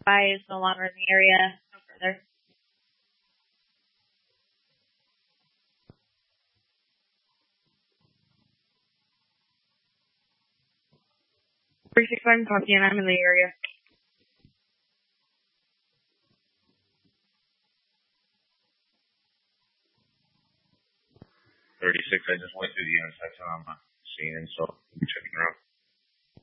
Wi-Fi is no longer in the area. No further. 365 talking, I'm in the area. 36, I just went through the intersection. I'm not seeing, so I'm checking around.